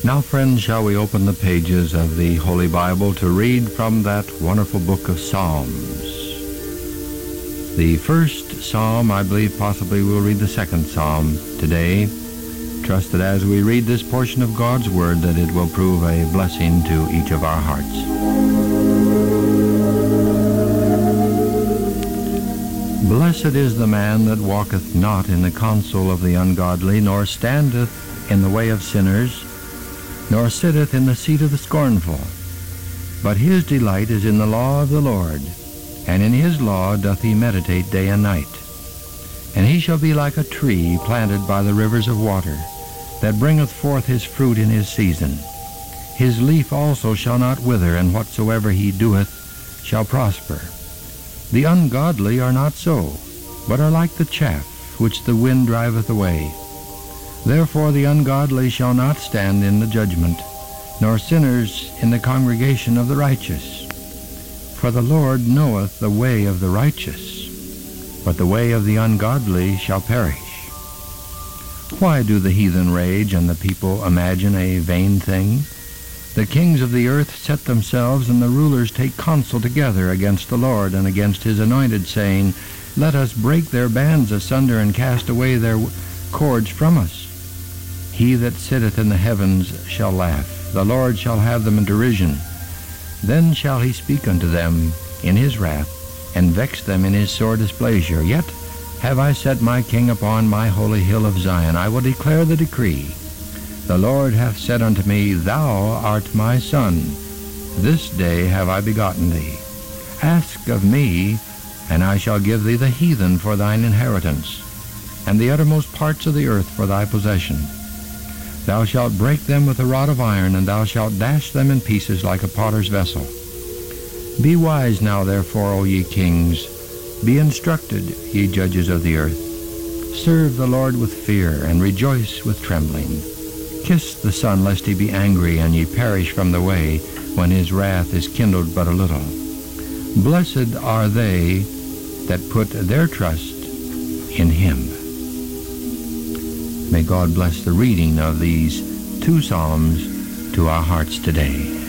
Now, friends, shall we open the pages of the Holy Bible to read from that wonderful book of Psalms. The first Psalm, I believe possibly we'll read the second Psalm today. Trust that as we read this portion of God's Word that it will prove a blessing to each of our hearts. Blessed is the man that walketh not in the counsel of the ungodly, nor standeth in the way of sinners, nor sitteth in the seat of the scornful. But his delight is in the law of the Lord, and in his law doth he meditate day and night. And he shall be like a tree planted by the rivers of water, that bringeth forth his fruit in his season. His leaf also shall not wither, and whatsoever he doeth shall prosper. The ungodly are not so, but are like the chaff which the wind driveth away. Therefore the ungodly shall not stand in the judgment, nor sinners in the congregation of the righteous. For the Lord knoweth the way of the righteous, but the way of the ungodly shall perish. Why do the heathen rage, and the people imagine a vain thing? The kings of the earth set themselves, and the rulers take counsel together against the Lord and against his anointed, saying, Let us break their bands asunder, and cast away their cords from us. He that sitteth in the heavens shall laugh. The Lord shall have them in derision. Then shall he speak unto them in his wrath, and vex them in his sore displeasure. Yet have I set my king upon my holy hill of Zion. I will declare the decree. The Lord hath said unto me, Thou art my son. This day have I begotten thee. Ask of me, and I shall give thee the heathen for thine inheritance, and the uttermost parts of the earth for thy possession. Thou shalt break them with a rod of iron, and thou shalt dash them in pieces like a potter's vessel. Be wise now, therefore, O ye kings. Be instructed, ye judges of the earth. Serve the Lord with fear, and rejoice with trembling. Kiss the Son, lest he be angry, and ye perish from the way, when his wrath is kindled but a little. Blessed are they that put their trust in him. May God bless the reading of these two Psalms to our hearts today.